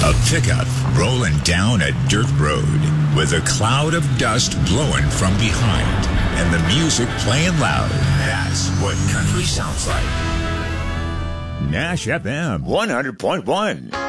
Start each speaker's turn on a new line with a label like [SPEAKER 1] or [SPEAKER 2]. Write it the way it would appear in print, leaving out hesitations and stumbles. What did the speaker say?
[SPEAKER 1] A pickup rolling down a dirt road with a cloud of dust blowing from behind and the music playing loud. That's what country sounds like. Nash FM 100.1.